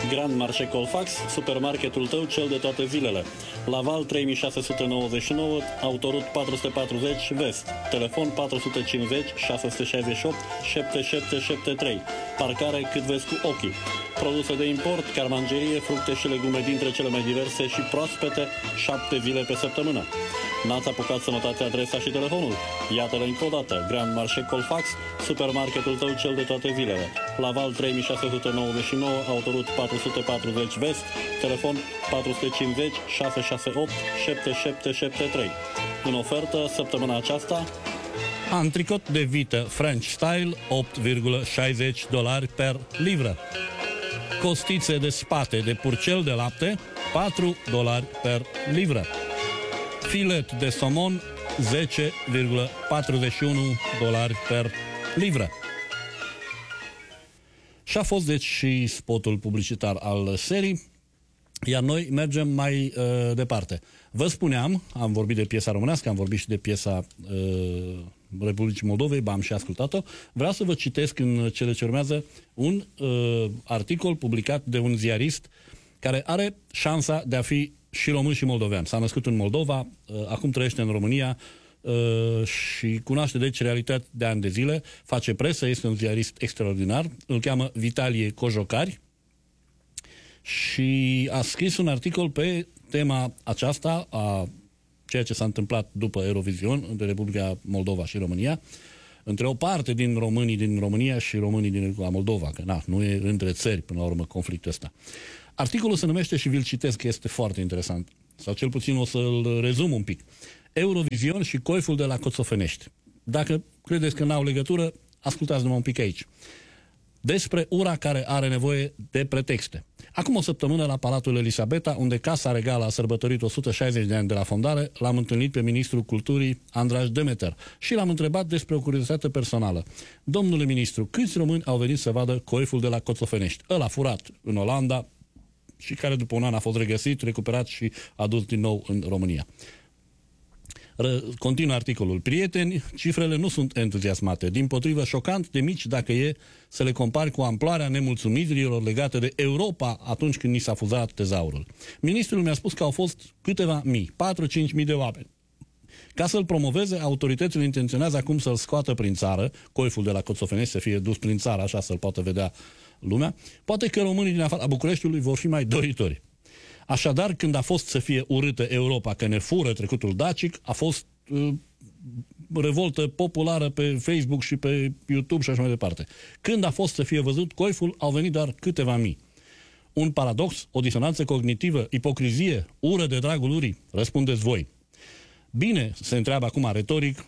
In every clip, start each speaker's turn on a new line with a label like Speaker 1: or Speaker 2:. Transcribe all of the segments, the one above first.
Speaker 1: Grand Marché Colfax, supermarketul tău cel de toate zilele. Laval 3699, Autorut 440 Vest. Telefon 450 668 7773. Parcare cât vezi cu ochii. Produse de import, carmangerie, fructe și legume dintre cele mai diverse și proaspete, 7 zile pe săptămână. N-ați apucat să notați adresa și telefonul? Iată-le încă o dată. Grand Marché Colfax, supermarketul tău cel de toate zilele. Laval 3699, Autorut 440 Vest, telefon 450 668 7773. În ofertă săptămâna aceasta,
Speaker 2: antricot de vită French Style, $8,60 per livră. Costițe de spate de purcel de lapte, $4 per livră. Filet de somon, $10,41 per livră. Și a fost deci și spotul publicitar al serii, iar noi mergem mai departe. Vă spuneam, am vorbit de piesa românească, am vorbit și de piesa Republicii Moldovei, am și ascultat-o. Vreau să vă citesc în cele ce urmează un articol publicat de un ziarist care are șansa de a fi și român și moldovean. S-a născut în Moldova, acum trăiește în România și cunoaște deci realitatea de ani de zile, face presă, este un ziarist extraordinar, îl cheamă Vitalie Cojocari și a scris un articol pe tema aceasta a ceea ce s-a întâmplat după Eurovision de Republica Moldova și România, între o parte din românii din România și românii din Republica Moldova, că nu e între țări până la urmă conflictul ăsta. Articolul se numește, și vi-l citesc, că este foarte interesant, sau cel puțin o să-l rezum un pic. Eurovision și coiful de la Coțofenești. Dacă credeți că n-au legătură, ascultați-mă un pic aici. Despre ura care are nevoie de pretexte. Acum o săptămână la Palatul Elisabeta, unde Casa Regală a sărbătorit 160 de ani de la fondare, l-am întâlnit pe ministrul culturii Andras Demeter și l-am întrebat despre o curiozitate personală. Domnule ministru, câți români au venit să vadă coiful de la Coțofenești? Ăla furat în Olanda și care după un an a fost regăsit, recuperat și adus din nou în România. Continuă articolul. Prieteni, cifrele nu sunt entuziasmate, dimpotrivă șocant de mici dacă e să le compari cu amploarea nemulțumirilor legate de Europa atunci când ni s-a fuzat tezaurul. Ministrul mi-a spus că au fost câteva mii, 4-5 mii de oameni. Ca să-l promoveze, autoritățile intenționează acum să-l scoată prin țară, coiful de la Coțofenești să fie dus prin țară, așa să-l poată vedea lumea. Poate că românii din afara Bucureștiului vor fi mai doritori. Așadar, când a fost să fie urâtă Europa că ne fură trecutul dacic, a fost revoltă populară pe Facebook și pe YouTube și așa mai departe. Când a fost să fie văzut coiful, au venit doar câteva mii. Un paradox, o disonanță cognitivă, ipocrizie, ură de dragul urii? Răspundeți voi. Bine, se întreabă acum retoric,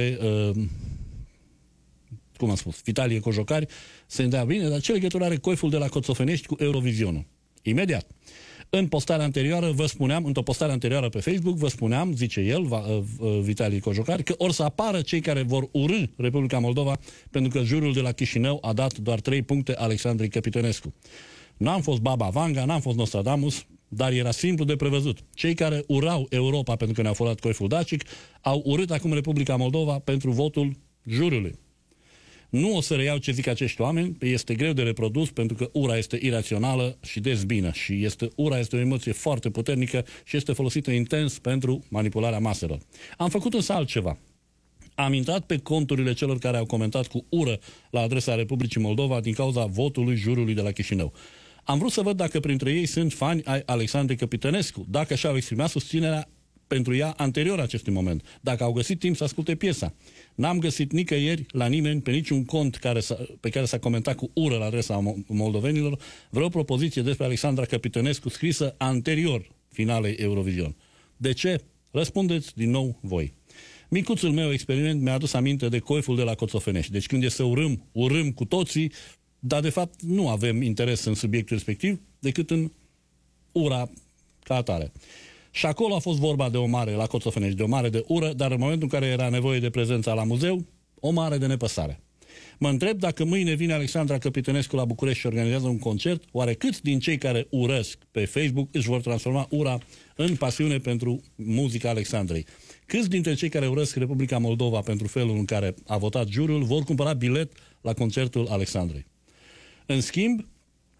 Speaker 2: cum am spus, Vitalie Cojocari, se întreabă bine, dar ce legătură are coiful de la Coțofenești cu Eurovizionul? Imediat. Într-o postare anterioară pe Facebook, vă spuneam, zice el, Vitalie Cojocari, că or să apară cei care vor urâ Republica Moldova pentru că jurul de la Chișinău a dat doar 3 puncte Alexandrei Capitănescu. N-am fost Baba Vanga, n-am fost Nostradamus, dar era simplu de prevăzut. Cei care urau Europa pentru că ne-au furat coiful dacic au urât acum Republica Moldova pentru votul jurului. Nu o să reiau ce zic acești oameni, este greu de reprodus pentru că ura este irațională și dezbină și ura este o emoție foarte puternică și este folosită intens pentru manipularea maselor. Am făcut însă altceva. Am intrat pe conturile celor care au comentat cu ură la adresa Republicii Moldova din cauza votului jurului de la Chișinău. Am vrut să văd dacă printre ei sunt fani ai Alexandrei Capitănescu, dacă și-au exprimat susținerea pentru ea anterior acestui moment, dacă au găsit timp să asculte piesa. N-am găsit nicăieri la nimeni, pe niciun cont pe care s-a comentat cu ură la adresa moldovenilor, vreo propoziție despre Alexandra Capitănescu scrisă anterior finalei Eurovision. De ce? Răspundeți din nou voi. Micuțul meu experiment mi-a adus aminte de coiful de la Coțofenești. Deci când e să urâm cu toții, dar de fapt nu avem interes în subiectul respectiv decât în ura ca atare. Și acolo a fost vorba de o mare, la Coțofenești, de o mare de ură, dar în momentul în care era nevoie de prezența la muzeu, o mare de nepăsare. Mă întreb dacă mâine vine Alexandra Capitănescu la București și organizează un concert, oare câți din cei care urăsc pe Facebook își vor transforma ura în pasiune pentru muzica Alexandrei? Câți dintre cei care urăsc Republica Moldova pentru felul în care a votat juriul vor cumpăra bilet la concertul Alexandrei? În schimb,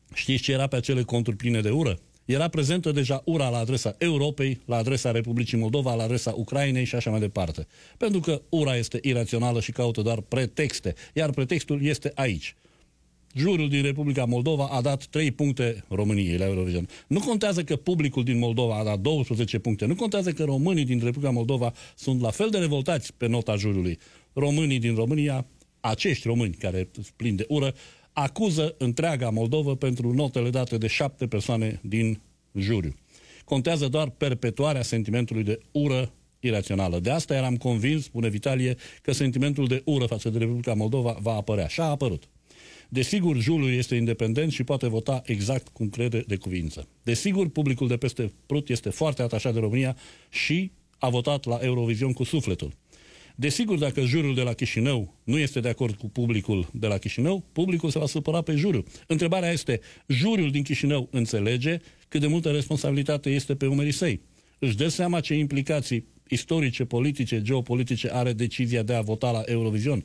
Speaker 2: Știți ce era pe acele conturi pline de ură? Era prezentă deja ura la adresa Europei, la adresa Republicii Moldova, la adresa Ucrainei și așa mai departe. Pentru că ura este irațională și caută doar pretexte, iar pretextul este aici. Juriul din Republica Moldova a dat 3 puncte României la Eurovision. Nu contează că publicul din Moldova a dat 12 puncte, nu contează că românii din Republica Moldova sunt la fel de revoltați pe nota juriului. Românii din România, acești români care sunt plini de ură, acuză întreaga Moldovă pentru notele date de 7 persoane din juriu. Contează doar perpetuarea sentimentului de ură irațională. De asta eram convins, spune Vitalie, că sentimentul de ură față de Republica Moldova va apărea. Și a apărut. Desigur, juriul este independent și poate vota exact cum crede de cuvință. Desigur, publicul de peste Prut este foarte atașat de România și a votat la Eurovision cu sufletul. Desigur, dacă juriul de la Chișinău nu este de acord cu publicul de la Chișinău, publicul se va supăra pe juriu. Întrebarea este, juriul din Chișinău înțelege cât de multă responsabilitate este pe umerii săi? Își dă seama ce implicații istorice, politice, geopolitice are decizia de a vota la Eurovision?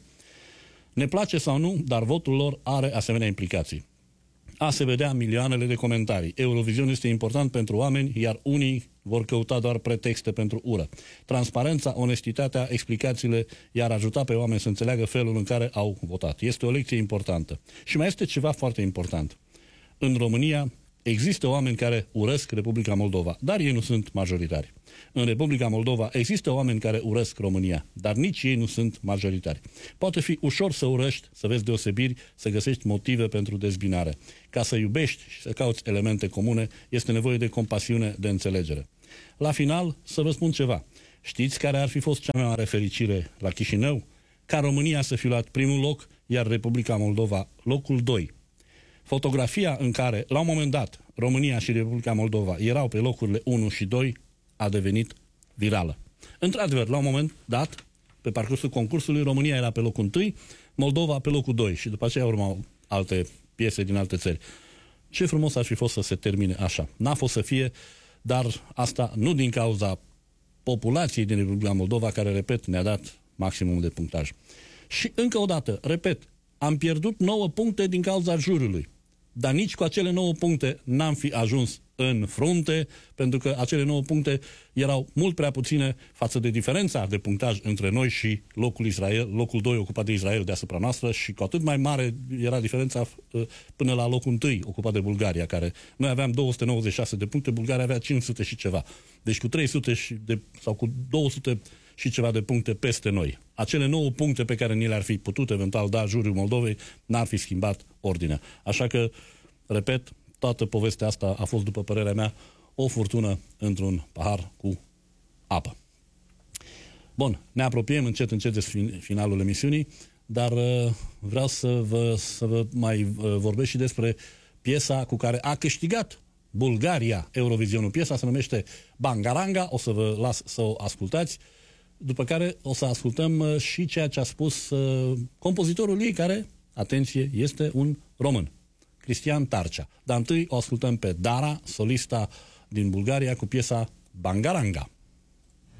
Speaker 2: Ne place sau nu, dar votul lor are asemenea implicații. A se vedea milioanele de comentarii. Eurovision este important pentru oameni, iar unii vor căuta doar pretexte pentru ură. Transparența, onestitatea, explicațiile i-ar ajuta pe oameni să înțeleagă felul în care au votat. Este o lecție importantă. Și mai este ceva foarte important. În România există oameni care urăsc Republica Moldova, dar ei nu sunt majoritari. În Republica Moldova există oameni care urăsc România, dar nici ei nu sunt majoritari. Poate fi ușor să urăști, să vezi deosebiri, să găsești motive pentru dezbinare. Ca să iubești și să cauți elemente comune, este nevoie de compasiune, de înțelegere. La final, să vă spun ceva. Știți care ar fi fost cea mai mare fericire la Chișinău? Ca România să fi luat primul loc, iar Republica Moldova locul 2. Fotografia în care, la un moment dat, România și Republica Moldova erau pe locurile 1 și 2 a devenit virală. Într-adevăr, la un moment dat, pe parcursul concursului, România era pe locul 1, Moldova pe locul 2 și după aceea urmau alte piese din alte țări. Ce frumos ar fi fost să se termine așa. N-a fost să fie, dar asta nu din cauza populației din Republica Moldova, care, repet, ne-a dat maximum de punctaj. Și încă o dată, repet, am pierdut 9 puncte din cauza juriului. Dar nici cu acele 9 puncte n-am fi ajuns în frunte, pentru că acele 9 puncte erau mult prea puține față de diferența de punctaj între noi și locul 2 ocupat de Israel deasupra noastră, și cu atât mai mare era diferența până la locul 1 ocupat de Bulgaria, care noi aveam 296 de puncte, Bulgaria avea 500 și ceva. Deci cu 300 sau cu 200 și ceva de puncte peste noi. Acele 9 puncte pe care ni le-ar fi putut eventual da juriul Moldovei n-ar fi schimbat ordinea. Așa că, repet, toată povestea asta a fost, după părerea mea, o furtună într-un pahar cu apă. Bun, ne apropiem încet de finalul emisiunii, dar vreau să vă mai vorbesc și despre piesa cu care a câștigat Bulgaria Eurovisionul. Piesa se numește Bangaranga, o să vă las să o ascultați, după care o să ascultăm și ceea ce a spus compozitorul ei, care, atenție, este un român, Cristian Tarcea. Dar întâi o ascultăm pe Dara, solista din Bulgaria, cu piesa Bangaranga.